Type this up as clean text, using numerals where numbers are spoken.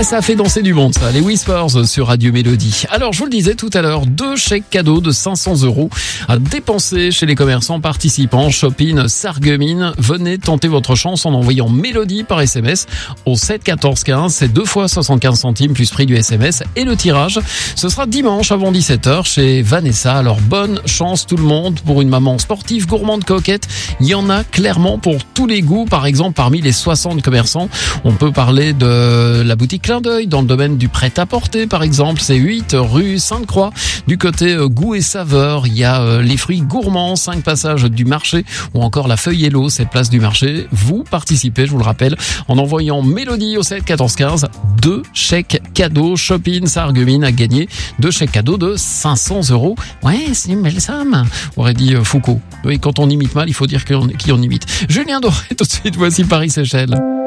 Ah, ça a fait danser du monde, ça. Les Whispers sur Radio Mélodie. Alors, je vous le disais tout à l'heure, 2 chèques cadeaux de 500 € à dépenser chez les commerçants participants. Shopping Sarreguemines. Venez tenter votre chance en envoyant Mélodie par SMS au 7 14 15. C'est 2 fois 75 centimes plus prix du SMS. Et le tirage, ce sera dimanche avant 17h chez Vanessa. Alors, bonne chance tout le monde. Pour une maman sportive, gourmande, coquette, il y en a clairement pour tous les goûts. Par exemple, parmi les 60 commerçants, on peut parler de la boutique Clin d'œil dans le domaine du prêt-à-porter, par exemple. C'est 8 rue Sainte-Croix. Du côté goût et saveur, il y a les fruits gourmands, 5 passages du marché, ou encore la feuille Hello, cette place du marché. Vous participez, je vous le rappelle, en envoyant Mélodie au 7 14 15. 2 chèques cadeaux Shopping Sarreguemines à gagner. 2 chèques cadeaux de 500 €. Ouais, c'est une belle somme, aurait dit Foucault. Oui, quand on imite mal, il faut dire qui on imite. Julien Doré, tout de suite, voici Paris-Séchelles.